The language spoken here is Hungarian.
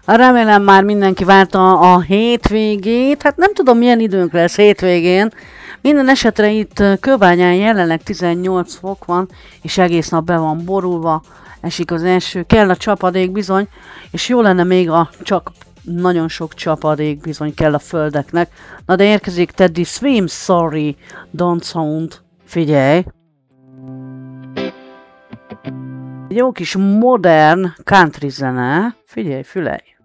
Remélem már mindenki várta a hétvégét. Hát nem tudom, milyen időnk lesz hétvégén. Minden esetre itt Kőbányán jelenleg 18 fok van, és egész nap be van borulva. Esik az eső, kell a csapadék bizony, és jó lenne még csak nagyon sok csapadék bizony kell a földeknek. Na de érkezik Teddy Swims, Sorry, Don't Sound. Figyelj! Egy jó kis modern country zene. Figyelj, fülelj!